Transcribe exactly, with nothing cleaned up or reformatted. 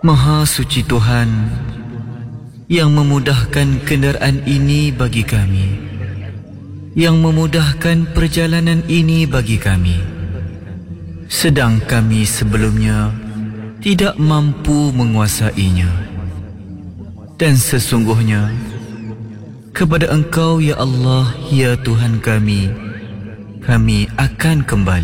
Maha suci Tuhan yang memudahkan kenderaan ini bagi kami, yang memudahkan perjalanan ini bagi kami, sedang kami sebelumnya tidak mampu menguasainya. Dan sesungguhnya kepada Engkau ya Allah, ya Tuhan kami, kami akan kembali.